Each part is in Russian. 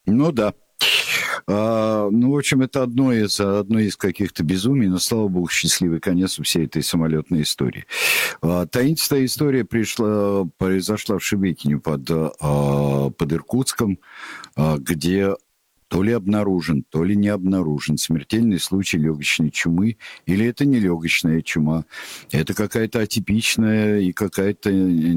Ну да. Ну, в общем, это одно из каких-то безумий, но, слава богу, счастливый конец у всей этой самолетной истории. Таинственная история произошла в Шебекине под Иркутском, где то ли обнаружен, то ли не обнаружен смертельный случай легочной чумы, или это не легочная чума, это какая-то атипичная и какая-то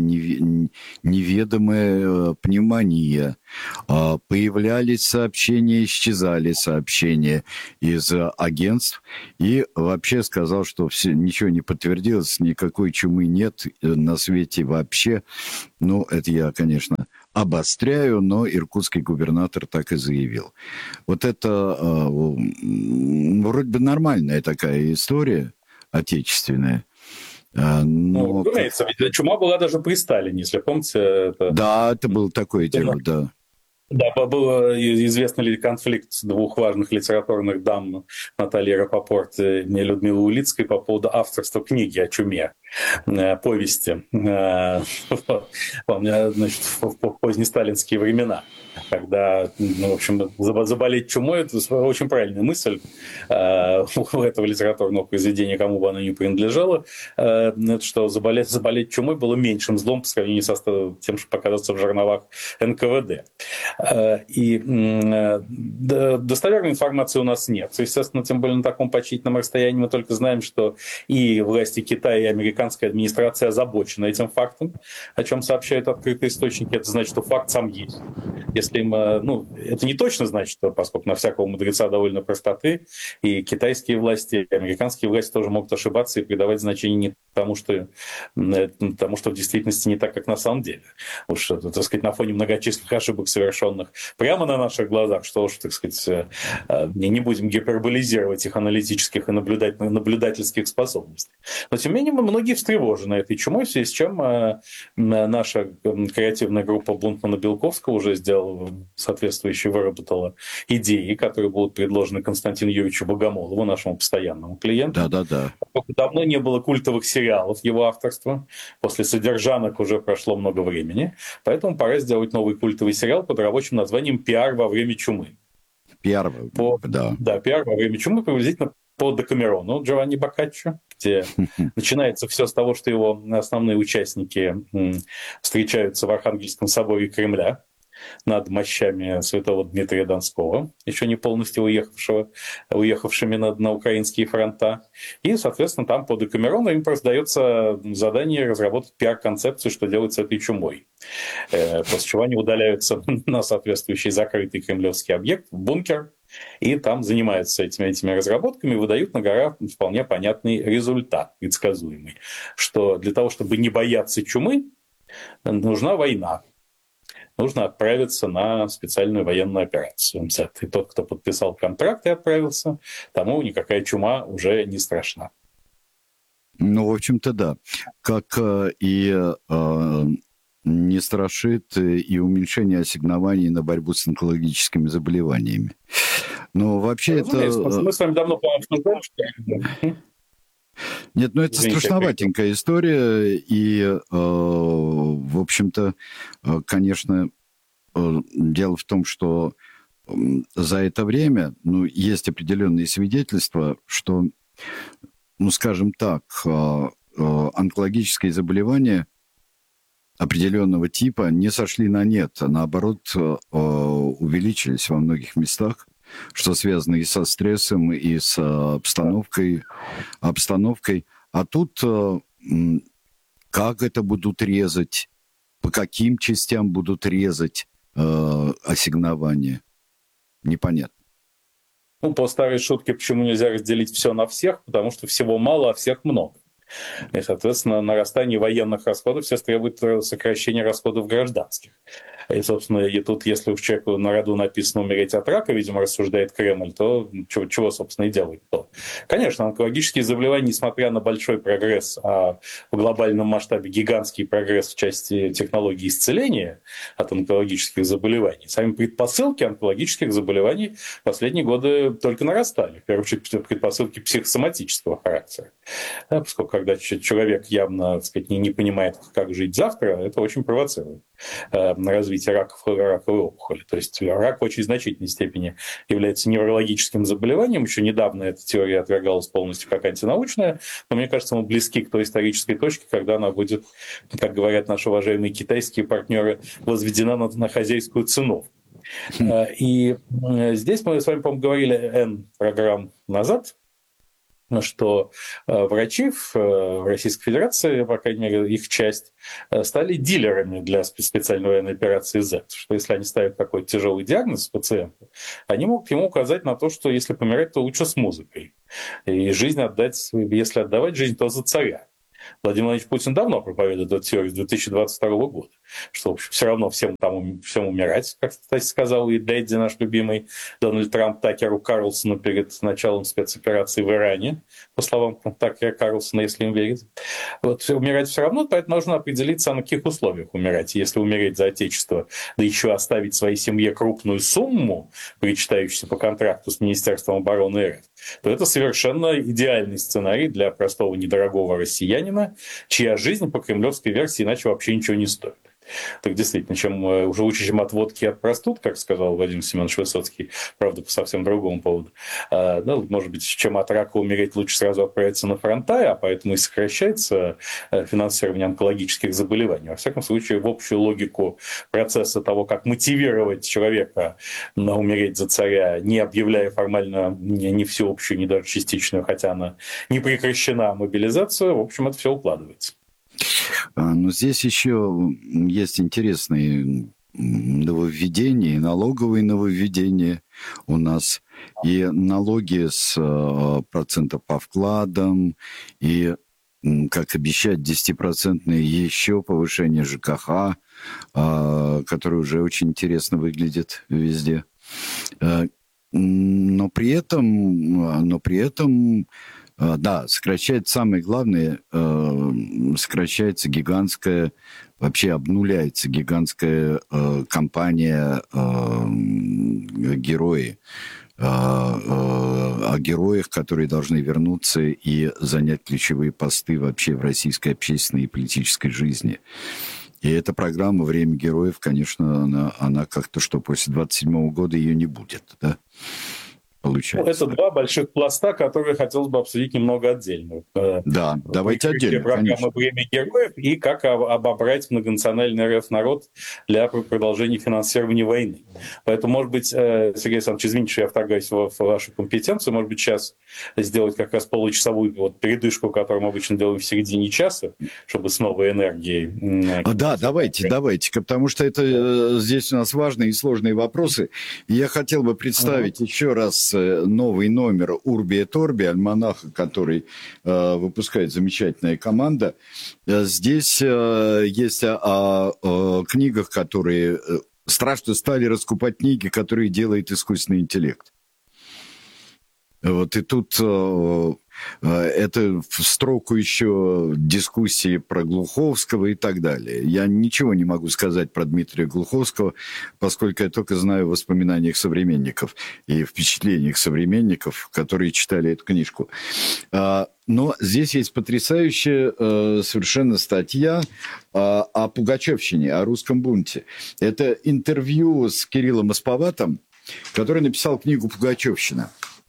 неведомая пневмония. Появлялись сообщения, исчезали сообщения из агентств, и вообще сказал, что ничего не подтвердилось, никакой чумы нет на свете вообще. Ну, это я, конечно, обостряю, но иркутский губернатор так и заявил. Вот это вроде бы нормальная такая история отечественная. Ну, Но разумеется, ведь чума была даже при Сталине, если помните. Это... да, это было такое дело, да. Да, был известный ли конфликт двух важных литературных дам Натальи Рапопорт и Людмилы Улицкой по поводу авторства книги о чуме, повести, значит, в позднесталинские времена, когда, ну, в общем, заболеть чумой – это очень правильная мысль у этого литературного произведения, кому бы оно ни принадлежало, это что заболеть чумой было меньшим злом по сравнению с тем, что показаться в жерновах НКВД. И достоверной информации у нас нет. Естественно, тем более на таком почтительном расстоянии мы только знаем, что и власти Китая, и американская администрация озабочены этим фактом, о чем сообщают открытые источники. Это значит, что факт сам есть. Если им, ну, это не точно значит, поскольку на всякого мудреца довольно простоты, и китайские власти, и американские власти тоже могут ошибаться и придавать значение не тому, что в действительности не так, как на самом деле. Уж, так сказать, на фоне многочисленных ошибок, совершенных прямо на наших глазах, что уж, так сказать, не будем гиперболизировать их аналитических и наблюдательских способностей. Но, тем не менее, многие встревожены этой чумой, в связи с чем наша креативная группа Бунтмана-Белковского уже выработала идеи, которые будут предложены Константину Юрьевичу Богомолову, нашему постоянному клиенту. Да-да-да. Давно не было культовых сериалов его авторства. После «Содержанок» уже прошло много времени. Поэтому пора сделать новый культовый сериал под рабочим названием «Пиар во время чумы». Пиар, да. Да, «Пиар во время чумы» приблизительно по Декамерону Джованни Боккаччо, где начинается все с того, что его основные участники встречаются в Архангельском соборе Кремля над мощами святого Дмитрия Донского, еще не полностью уехавшими на украинские фронта. И, соответственно, там по Декамерону им просто дается задание разработать пиар-концепцию, что делать с этой чумой. После чего они удаляются на соответствующий закрытый кремлевский объект, в бункер, и там занимаются этими разработками, выдают на гора вполне понятный результат, предсказуемый, что для того, чтобы не бояться чумы, нужна война. Нужно отправиться на специальную военную операцию. И тот, кто подписал контракт и отправился, тому никакая чума уже не страшна. Ну, в общем-то, да. Как не страшит и уменьшение ассигнований на борьбу с онкологическими заболеваниями. Но вообще разумеется, это... Мы с вами давно, по-моему, обсуждали, что... Нет, ну это страшноватенькая история, и, в общем-то, конечно, дело в том, что за это время, ну, есть определенные свидетельства, что, ну, скажем так, онкологические заболевания определенного типа не сошли на нет, а наоборот увеличились во многих местах, что связано и со стрессом, и с обстановкой. А тут как это будут резать, по каким частям будут резать ассигнования, непонятно. Ну, по старой шутке, почему нельзя разделить все на всех, потому что всего мало, а всех много. И, соответственно, нарастание военных расходов сейчас требует сокращения расходов гражданских. И, собственно, и тут, если уж человеку на роду написано умереть от рака, видимо, рассуждает Кремль, то чего собственно, и делать-то? Конечно, онкологические заболевания, несмотря на большой прогресс, а в глобальном масштабе гигантский прогресс в части технологий исцеления от онкологических заболеваний, сами предпосылки онкологических заболеваний в последние годы только нарастали. В первую очередь, предпосылки психосоматического характера. Да, поскольку когда человек явно, так сказать, не понимает, как жить завтра, это очень провоцирует на развитие развития раковой опухоли. То есть рак в очень значительной степени является неврологическим заболеванием. Еще недавно эта теория отвергалась полностью как антинаучная, но мне кажется, мы близки к той исторической точке, когда она будет, как говорят наши уважаемые китайские партнеры, возведена на хозяйскую цену. И здесь мы с вами, по-моему, говорили N программ назад, что врачи в Российской Федерации, по крайней мере, их часть, стали дилерами для специальной военной операции Z. Что если они ставят какой-то тяжелый диагноз пациенту, они могут ему указать на то, что если помирать, то лучше с музыкой. И жизнь отдать, если отдавать жизнь, то за царя. Владимир Владимирович Путин давно проповедует эту теорию с 2022 года, что, в общем, все равно всем умирать, как, кстати, сказал и Дэдди, наш любимый Дональд Трамп, Такеру Карлсону перед началом спецоперации в Иране, по словам Такера Карлсона, если им верить. Вот, умирать все равно, поэтому нужно определиться, на каких условиях умирать. Если умереть за Отечество, да еще оставить своей семье крупную сумму, причитающуюся по контракту с Министерством обороны РФ, то это совершенно идеальный сценарий для простого недорогого россиянина, чья жизнь по кремлевской версии иначе вообще ничего не стоит. Так действительно, чем уже лучше, чем от водки и от простуд, как сказал Владимир Семенович Высоцкий, правда, по совсем другому поводу. Ну, может быть, чем от рака умереть, лучше сразу отправиться на фронта, а поэтому и сокращается финансирование онкологических заболеваний. Во всяком случае, в общую логику процесса того, как мотивировать человека на умереть за царя, не объявляя формально не всеобщую, не даже частичную, хотя она не прекращена мобилизацию, в общем, это все укладывается. Но здесь еще есть интересные нововведения, налоговые нововведения у нас, и налоги с процентов по вкладам, и, как обещать, 10% еще повышение ЖКХ, которое уже очень интересно выглядит везде. Но при этом да, сокращается, самое главное, сокращается гигантская, вообще обнуляется гигантская компания «Герои», о героях, которые должны вернуться и занять ключевые посты вообще в российской общественной и политической жизни. И эта программа «Время героев», конечно, она как-то, что после 27 года ее не будет, да? Получается. Это два больших пласта, которые хотелось бы обсудить немного отдельно. Да, давайте отдельно, программы «Время героев» и как обобрать многонациональный РФ народ для продолжения финансирования войны. Поэтому, может быть, Сергей Александрович, извините, что я вторгаюсь в вашу компетенцию, может быть, сейчас сделать как раз получасовую передышку, которую мы обычно делаем в середине часа, чтобы с новой энергией... Да, давайте, потому что это здесь у нас важные и сложные вопросы. И я хотел бы представить еще раз новый номер «Урби et Orbi», альманаха, который выпускает замечательная команда. Здесь есть о книгах, которые... Страшно стали раскупать книги, которые делает искусственный интеллект. Вот и тут это в строку еще дискуссии про Глуховского и так далее. Я ничего не могу сказать про Дмитрия Глуховского, поскольку я только знаю в воспоминаниях современников и впечатлениях современников, которые читали эту книжку. Но здесь есть потрясающая совершенно статья о пугачевщине, о русском бунте. Это интервью с Кириллом Асповатом, который написал книгу «Пугачевщина».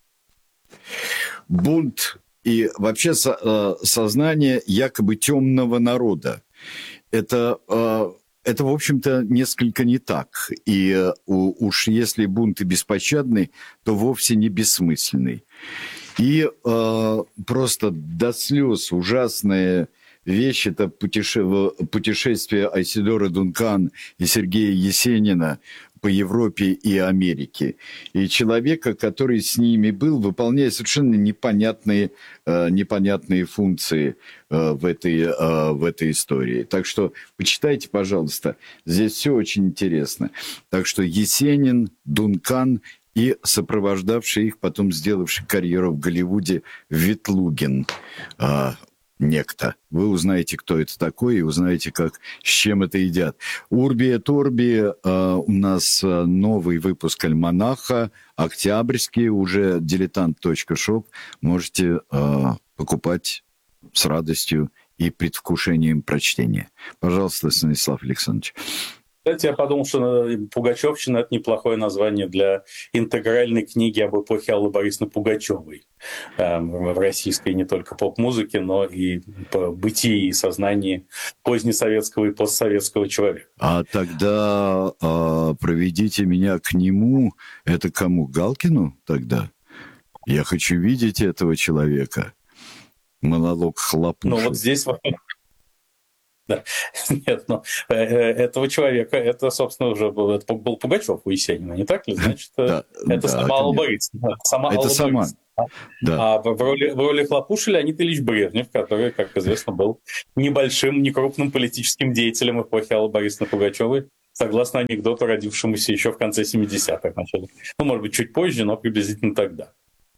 Бунт и вообще сознание якобы темного народа. Это, в общем-то, несколько не так. И уж если бунт и беспощадный, то вовсе не бессмысленный. И просто до слез ужасная вещь – это путешествие Айседора Дункан и Сергея Есенина по Европе и Америке. И человека, который с ними был, выполняя совершенно непонятные функции в этой истории. Так что почитайте, пожалуйста. Здесь все очень интересно. Так что Есенин, Дункан и сопровождавший их, потом сделавший карьеру в Голливуде, Ветлугин. Некто. Вы узнаете, кто это такой, и узнаете, с чем это едят. «Урби et Orbi» у нас новый выпуск альманаха, октябрьский, уже diletant.shop. Можете покупать с радостью и предвкушением прочтения. Пожалуйста, Станислав Александрович. Кстати, я подумал, что «Пугачевщина» — это неплохое название для интегральной книги об эпохе Аллы Борисовны Пугачевой в российской не только поп-музыке, но и по бытии и сознании позднесоветского и постсоветского человека. А тогда проведите меня к нему. Это кому? Галкину тогда? Я хочу видеть этого человека. Монолог Хлопуши. Ну вот здесь... Да. Нет, но этого человека, это, собственно, уже был Пугачев у Есенина, не так ли? Значит, это сама Алла Борисовна. Это сама. Да. А в роли Хлопуши Леонид Ильич Брежнев, который, как известно, был небольшим, некрупным политическим деятелем эпохи Аллы Борисовны Пугачевой, согласно анекдоту, родившемуся еще в конце 70-х, начале. Ну, может быть, чуть позже, но приблизительно тогда.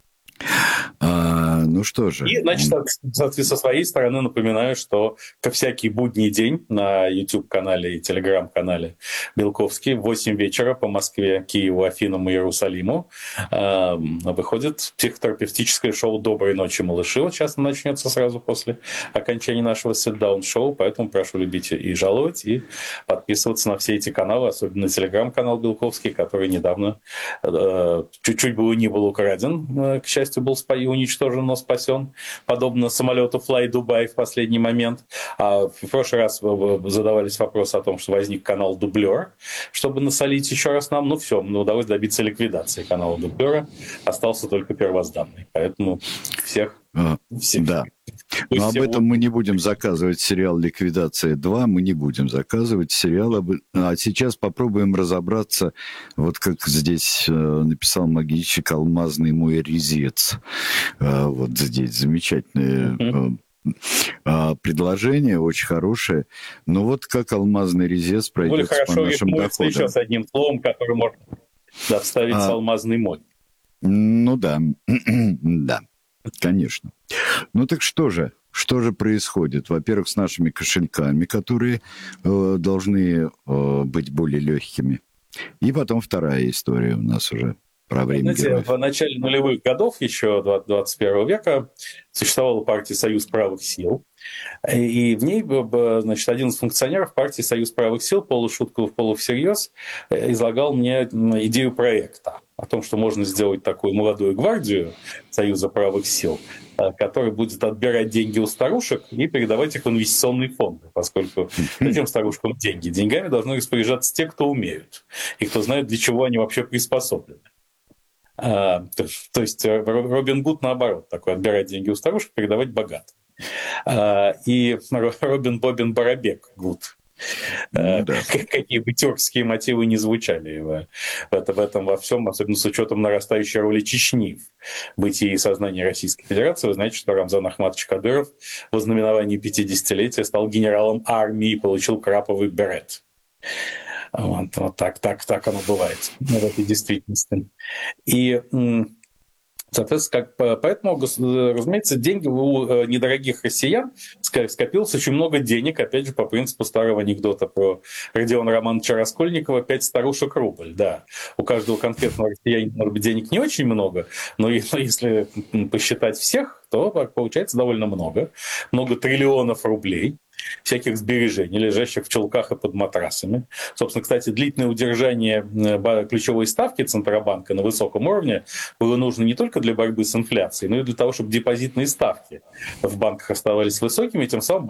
Ну что же. И, значит, со своей стороны напоминаю, что всякий будний день на YouTube-канале и Telegram-канале Белковский в 8 вечера по Москве, Киеву, Афинам и Иерусалиму выходит психотерапевтическое шоу «Доброй ночи, малыши». Вот сейчас начнется сразу после окончания нашего сит-даун-шоу, поэтому прошу любить и жаловать, и подписываться на все эти каналы, особенно на Telegram-канал Белковский, который недавно чуть-чуть бы не был украден, к счастью, был уничтожен, но спасен, подобно самолету Fly Dubai в последний момент. А в прошлый раз задавались вопросы о том, что возник канал Дублер, чтобы насолить еще раз нам. Ну все, удалось добиться ликвидации канала Дублера. Остался только первозданный. Поэтому всех... Да. Но об этом мы не будем заказывать сериал «Ликвидация 2», мы не будем заказывать сериал. А сейчас попробуем разобраться, вот как здесь написал Магичик, «Алмазный мой резец». Вот здесь замечательное предложение, очень хорошее. Но вот как алмазный резец пройдет по нашим доходам. Еще с одним словом, который можно вставить с «алмазный мой». Ну да, да. Конечно. Ну так что же происходит? Во-первых, с нашими кошельками, которые должны быть более легкими. И потом вторая история у нас уже про время героев. В начале нулевых годов, еще 21 века, существовала партия «Союз правых сил». И в ней, значит, один из функционеров партии «Союз правых сил» полушутку, полувсерьез излагал мне идею проекта о том, что можно сделать такую молодую гвардию Союза правых сил, который будет отбирать деньги у старушек и передавать их в инвестиционные фонды, поскольку этим старушкам деньгами должны распоряжаться те, кто умеют, и кто знает, для чего они вообще приспособлены. То есть Робин Гуд наоборот, такой отбирать деньги у старушек, передавать богатым. И Робин Бобин Барабек Гуд. Какие бы тюркские мотивы не звучали в этом во всем, особенно с учетом нарастающей роли Чечни в бытии и сознании Российской Федерации. Вы знаете, что Рамзан Ахматович Кадыров в ознаменовании 50-летия стал генералом армии и получил краповый берет. Вот так оно бывает в этой действительности. И, соответственно, поэтому, разумеется, деньги у недорогих россиян скопилось очень много денег, опять же, по принципу старого анекдота про Родиона Романовича Раскольникова «5 старушек рубль». Да, у каждого конкретного россиянина, может быть, денег не очень много, но если посчитать всех, то получается довольно много. Много триллионов рублей всяких сбережений, лежащих в чулках и под матрасами. Собственно, кстати, длительное удержание ключевой ставки Центробанка на высоком уровне было нужно не только для борьбы с инфляцией, но и для того, чтобы депозитные ставки в банках оставались высокими, тем самым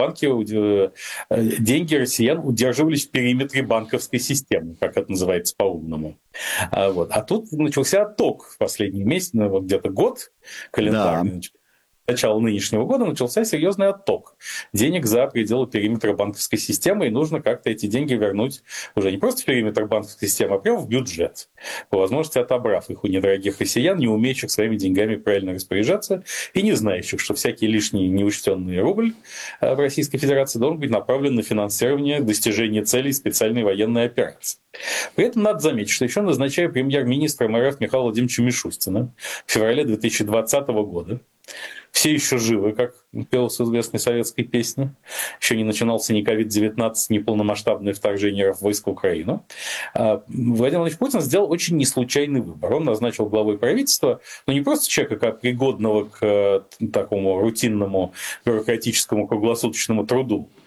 деньги россиян удерживались в периметре банковской системы, как это называется по-умному. А тут начался отток в последний месяц, где-то год календарный, да. Начала нынешнего года начался серьезный отток денег за пределы периметра банковской системы, и нужно как-то эти деньги вернуть уже не просто в периметр банковской системы, а прямо в бюджет, по возможности отобрав их у недорогих россиян, не умеющих своими деньгами правильно распоряжаться и не знающих, что всякий лишний неучтенный рубль в Российской Федерации должен быть направлен на финансирование достижения целей специальной военной операции. При этом надо заметить, что еще назначая премьер-министром РФ Михаила Владимировича Мишустина в феврале 2020 года, все еще живы, как пелось в известной советской песне. Еще не начинался ни COVID-19, ни полномасштабное вторжение войск в Украину. Владимир Владимирович Путин сделал очень неслучайный выбор. Он назначил главой правительства, но не просто человека, как пригодного к такому рутинному бюрократическому круглосуточному труду,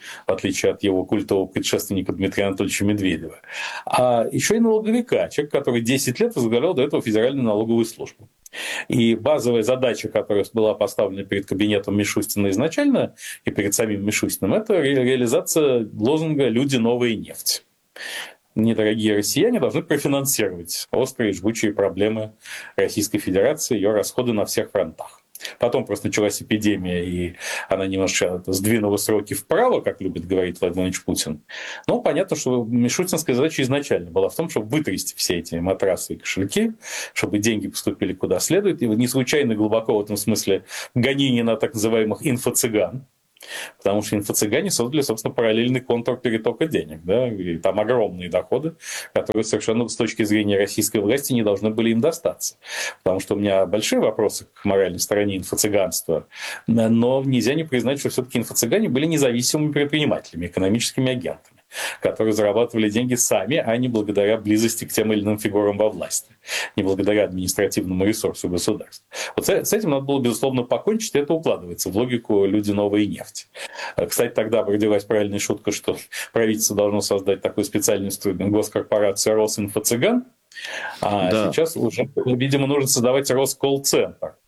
в отличие от его культового предшественника Дмитрия Анатольевича Медведева. А еще и налоговика, человек, который 10 лет возглавлял до этого Федеральную налоговую службу. И базовая задача, которая была поставлена перед кабинетом Мишустина изначально и перед самим Мишустиным, это реализация лозунга «Люди, новая нефть». Недорогие россияне должны профинансировать острые жгучие проблемы Российской Федерации, ее расходы на всех фронтах. Потом просто началась эпидемия, и она немножко сдвинула сроки вправо, как любит говорить Владимир Владимирович Путин. Но понятно, что мишустинская задача изначально была в том, чтобы вытрясти все эти матрасы и кошельки, чтобы деньги поступили куда следует. И не случайно глубоко в этом смысле гонение на так называемых инфо-цыган, потому что инфо-цыгане создали, собственно, параллельный контур перетока денег. Да? И там огромные доходы, которые совершенно с точки зрения российской власти не должны были им достаться. Потому что у меня большие вопросы к моральной стороне инфо-цыганства, но нельзя не признать, что все-таки инфо-цыгане были независимыми предпринимателями, экономическими агентами, которые зарабатывали деньги сами, а не благодаря близости к тем или иным фигурам во власти, не благодаря административному ресурсу государства. Вот с этим надо было, безусловно, покончить, и это укладывается в логику «люди, новая нефть». Кстати, тогда родилась правильная шутка, что правительство должно создать такую специальную госкорпорацию «Росинфо-цыган», а Да. сейчас уже, видимо, нужно создавать Росколл-центр.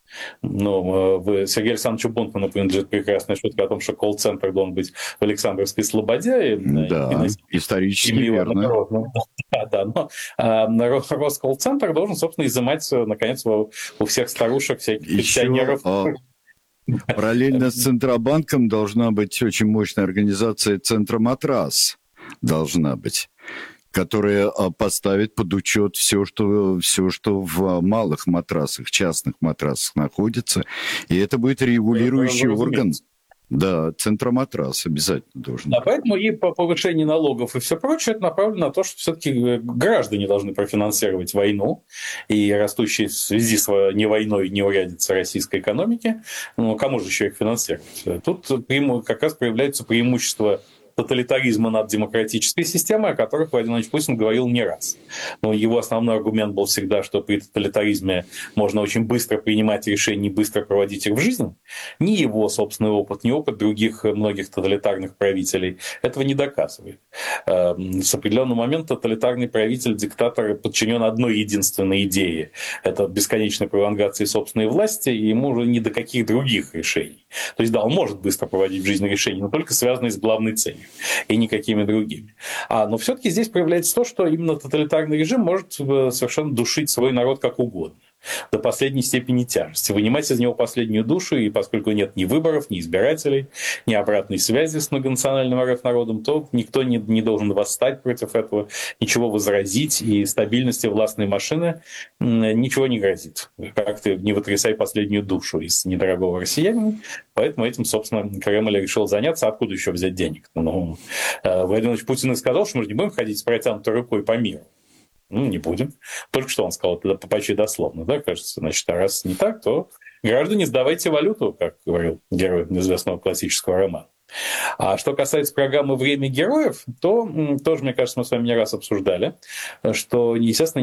Ну, Сергею Александровичу Бунтману принадлежит прекрасная шутка о том, что колл-центр должен быть в Александровской Слободе. Да, исторически верно. Да, но Росколл-центр должен, собственно, изымать, наконец, у всех старушек, всяких пенсионеров. Параллельно с Центробанком должна быть очень мощная организация Центроматрас. Должна быть, которая поставит под учет все, что в малых матрасах, частных матрасах находится. И это будет регулирующий орган. Да, Центроматрас обязательно должен. Да, поэтому и по повышению налогов и все прочее, это направлено на то, что все-таки граждане должны профинансировать войну и растущие в связи с не войной неурядицы российской экономики. Ну, кому же еще их финансировать? Тут как раз проявляются преимущества тоталитаризма над демократической системой, о которых Владимир Владимирович Путин говорил не раз. Но его основной аргумент был всегда, что при тоталитаризме можно очень быстро принимать решения и быстро проводить их в жизнь. Ни его собственный опыт, ни опыт других многих тоталитарных правителей этого не доказывает. С определенного момента тоталитарный правитель, диктатор подчинен одной единственной идее. Это бесконечной пролонгации собственной власти, и ему уже ни до каких других решений. То есть, да, он может быстро проводить в жизнь решения, но только связанные с главной целью и никакими другими. Но все-таки здесь проявляется то, что именно тоталитарный режим может совершенно душить свой народ как угодно, до последней степени тяжести, вынимать из него последнюю душу, и поскольку нет ни выборов, ни избирателей, ни обратной связи с многонациональным РФ-народом, то никто не должен восстать против этого, ничего возразить, и стабильности властной машины ничего не грозит. Как ты не вытрясай последнюю душу из недорогого россиянина, поэтому этим, собственно, Кремль решил заняться. Откуда еще взять денег? Владимир Владимирович Путин и сказал, что мы же не будем ходить с протянутой рукой по миру. Не будем. Только что он сказал, это почти дословно, да, кажется. Значит, а раз не так, то граждане, сдавайте валюту, как говорил герой известного классического романа. А что касается программы «Время героев», то тоже, мне кажется, мы с вами не раз обсуждали, что, естественно,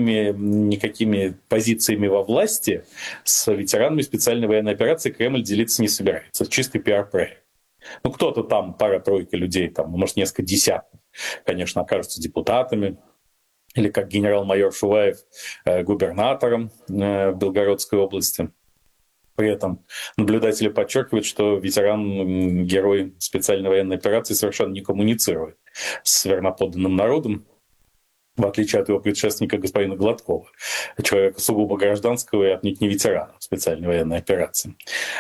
никакими позициями во власти с ветеранами специальной военной операции Кремль делиться не собирается. Это чистый пиар-проект. Кто-то там, пара-тройка людей, может, несколько десятков, конечно, окажутся депутатами, или как генерал-майор Шуваев губернатором в Белгородской области. При этом наблюдатели подчеркивают, что ветеран-герой специальной военной операции совершенно не коммуницирует с верноподданным народом, в отличие от его предшественника господина Гладкова, человека сугубо гражданского и отнюдь не ветерана специальной военной операции.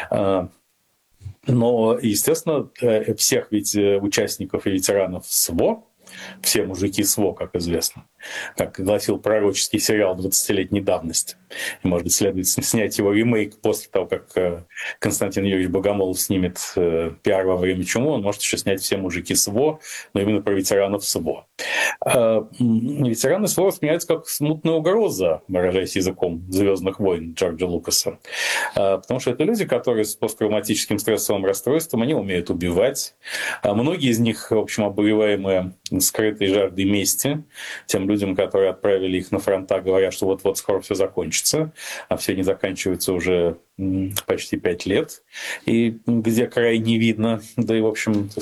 Но, естественно, всех ведь участников и ветеранов СВО, все мужики СВО, как известно, как гласил пророческий сериал 20-летней давности. И, может быть, следует снять его ремейк после того, как Константин Юрьевич Богомолов снимет «Пиар во время чумы». Он может еще снять «Все мужики СВО», но именно про ветеранов СВО. Ветераны СВО воспринимаются как смутная угроза, выражаясь языком «Звездных войн» Джорджа Лукаса. Потому что это люди, которые с посттравматическим стрессовым расстройством, они умеют убивать. Многие из них, в общем, обуреваемые скрытой жаждой мести тем людям, которые отправили их на фронта, говорят, что вот-вот скоро все закончится, а все не заканчивается уже почти 5 лет, и где край не видно, да и, в общем,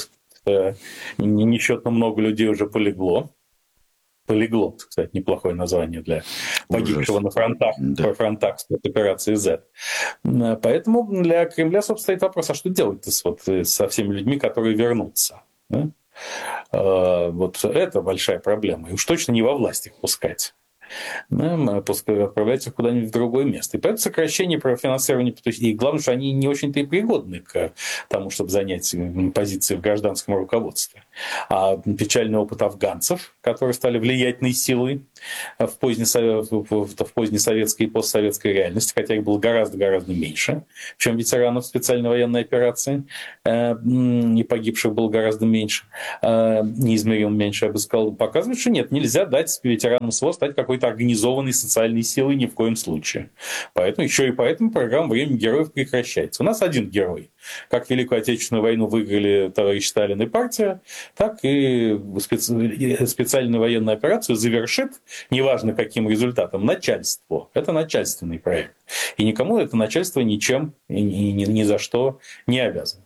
несчетно много людей уже полегло. Полиглот, кстати, неплохое название для погибшего на фронтах спецоперации Z. Поэтому для Кремля, собственно, стоит вопрос, а что делать-то со всеми людьми, которые вернутся? Да? Вот это большая проблема. И уж точно не во власть их пускать. Отправлять их куда-нибудь в другое место. И поэтому сокращение финансирования, и главное, что они не очень-то и пригодны к тому, чтобы занять позиции в гражданском руководстве. А печальный опыт афганцев, которые стали влиятельной силой в поздней советской и постсоветской реальности, хотя их было гораздо-гораздо меньше, чем ветеранов специальной военной операции, и погибших было гораздо меньше, неизмеримо меньше, я бы сказал, показывает, что нет, нельзя дать ветеранам СВО стать какой-то организованной социальной силой ни в коем случае. Поэтому программа «Время героев» прекращается. У нас один герой. Как Великую Отечественную войну выиграли товарищ Сталин и партия, так и специальную военную операцию завершит, неважно каким результатом, начальство. Это начальственный проект. И никому это начальство ничем и ни за что не обязано.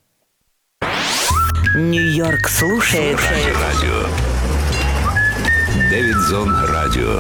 Нью-Йорк слушает Радио. Дэвидсон Радио.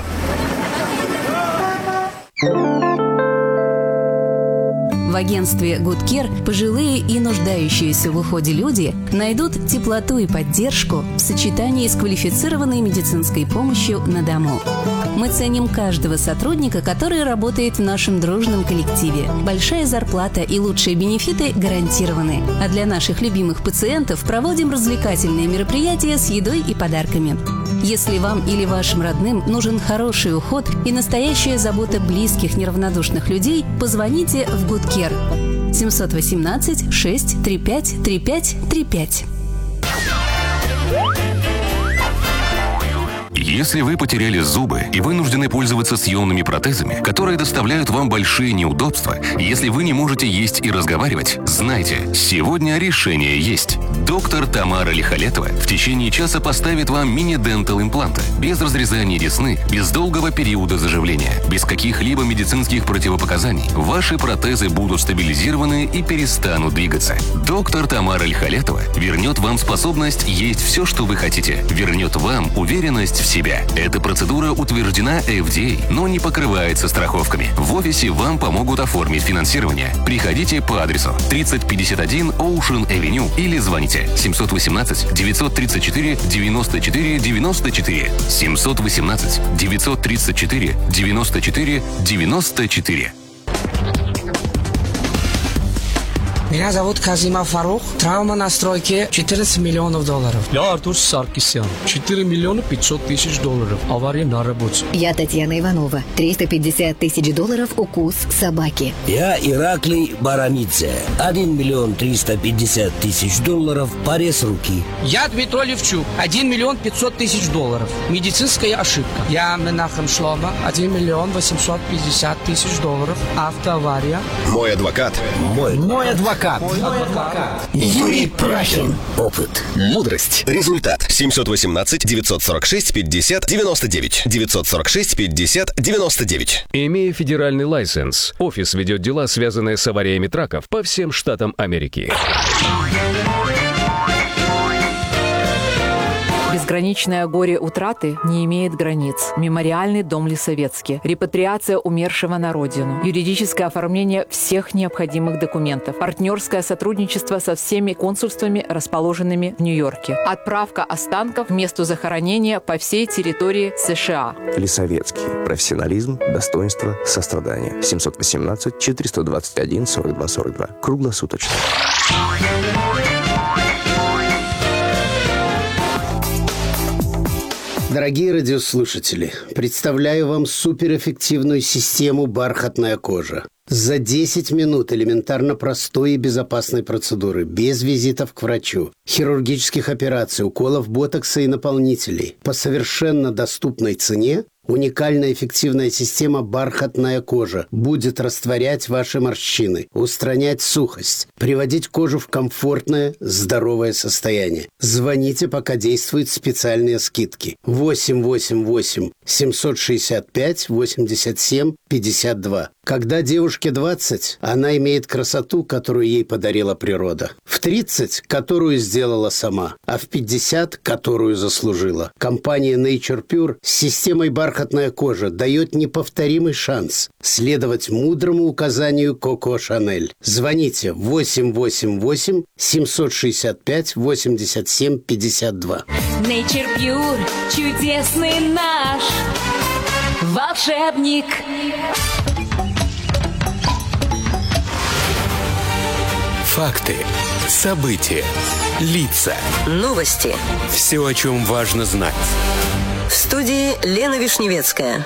В агентстве Good Care пожилые и нуждающиеся в уходе люди найдут теплоту и поддержку в сочетании с квалифицированной медицинской помощью на дому. Мы ценим каждого сотрудника, который работает в нашем дружном коллективе. Большая зарплата и лучшие бенефиты гарантированы. А для наших любимых пациентов проводим развлекательные мероприятия с едой и подарками. Если вам или вашим родным нужен хороший уход и настоящая забота близких неравнодушных людей, позвоните в Good Care 718 635 3535. Если вы потеряли зубы и вынуждены пользоваться съемными протезами, которые доставляют вам большие неудобства, если вы не можете есть и разговаривать, знайте, сегодня решение есть. Доктор Тамара Лихолетова в течение часа поставит вам мини-дентал импланты, без разрезания десны, без долгого периода заживления, без каких-либо медицинских противопоказаний. Ваши протезы будут стабилизированы и перестанут двигаться. Доктор Тамара Лихолетова вернет вам способность есть все, что вы хотите, вернет вам уверенность в себя. Эта процедура утверждена FDA, но не покрывается страховками. В офисе вам помогут оформить финансирование. Приходите по адресу 3051 Ocean Avenue или звоните 718 934 94 94 718 934 94 94. Меня зовут Казима Фарух. Травма на стройке $14 миллионов. Я Артур Саркисян. 4 миллиона 500 тысяч долларов. Авария на работе. Я Татьяна Иванова. $350 тысяч укус собаки. Я Ираклий Барамидзе. 1 миллион 350 тысяч долларов. Порез руки. Я Дмитрий Левчук. 1 миллион 500 тысяч долларов. Медицинская ошибка. Я Менахем Шлома. 1 миллион 850 тысяч долларов. Автоавария. Мой адвокат. Мой адвокат. Юрий Прахин. Опыт. Мудрость. Результат. 718 946 50 99. 946 50 99. Имея федеральный лайсенс, офис ведет дела, связанные с авариями траков по всем штатам Америки. Безграничное горе утраты не имеет границ. Мемориальный дом Лисовецкий. Репатриация умершего на родину. Юридическое оформление всех необходимых документов. Партнерское сотрудничество со всеми консульствами, расположенными в Нью-Йорке. Отправка останков к месту захоронения по всей территории США. Лисовецкий. Профессионализм, достоинство, сострадание. 718 421 42 42. Круглосуточно. Дорогие радиослушатели, представляю вам суперэффективную систему «Бархатная кожа». За 10 минут элементарно простой и безопасной процедуры, без визитов к врачу, хирургических операций, уколов ботокса и наполнителей. По совершенно доступной цене уникальная эффективная система «Бархатная кожа» будет растворять ваши морщины, устранять сухость, приводить кожу в комфортное, здоровое состояние. Звоните, пока действуют специальные скидки. 888 765 87 52. Когда девушке 20, она имеет красоту, которую ей подарила природа. В 30, которую сделала сама, а в 50, которую заслужила. Компания Nature Pure с системой бархатная кожа дает неповторимый шанс следовать мудрому указанию Коко Шанель. Звоните 888 765 87 52. Nature Pure, чудесный наш волшебник. Факты, события, лица. Новости. Все, о чем важно знать. В студии Лена Вишневецкая.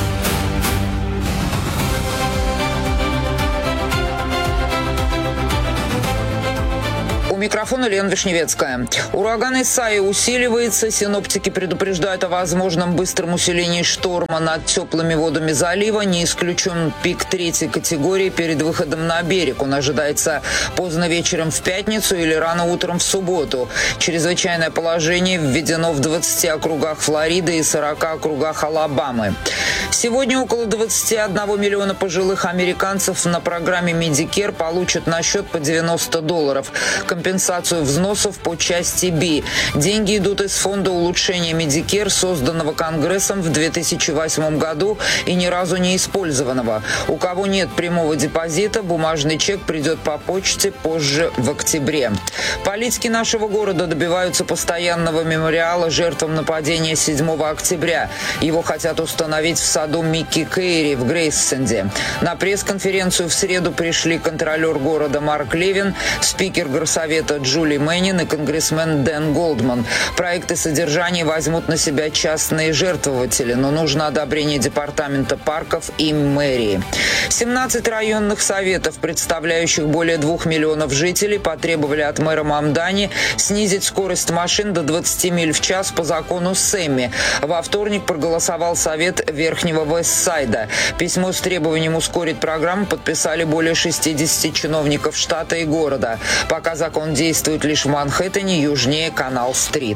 У микрофона Лена Вишневецкая. Ураган Исайя усиливается. Синоптики предупреждают о возможном быстром усилении шторма над теплыми водами залива. Не исключен пик 3-й категории перед выходом на берег. Он ожидается поздно вечером в пятницу или рано утром в субботу. Чрезвычайное положение введено в 20 округах Флориды и 40 округах Алабамы. Сегодня около 21 миллиона пожилых американцев на программе Medicare получат на счет по $90. Компенсацию взносов по части B. Деньги идут из фонда улучшения Medicare, созданного Конгрессом в 2008 году и ни разу не использованного. У кого нет прямого депозита, бумажный чек придет по почте позже в октябре. Политики нашего города добиваются постоянного мемориала жертвам нападения 7 октября. Его хотят установить в саду Микки Кейри в Грейсенде. На пресс-конференцию в среду пришли контролер города Марк Левин, спикер горсовета Джули Мэннин и конгрессмен Дэн Голдман. Проекты содержания возьмут на себя частные жертвователи, но нужно одобрение департамента парков и мэрии. 17 районных советов, представляющих более 2 миллионов жителей, потребовали от мэра Мамдани снизить скорость машин до 20 миль в час по закону Сэмми. Во вторник проголосовал совет Верхнего Вестсайда. Письмо с требованием ускорить программу подписали более 60 чиновников штата и города. Пока закон действует лишь в Манхэттене, южнее Канал-стрит.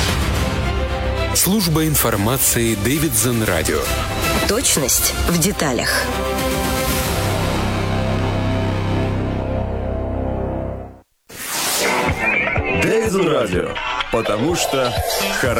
Служба информации Дэвидсон Радио. Точность в деталях. Дэвидсон Радио. Потому что хорошо.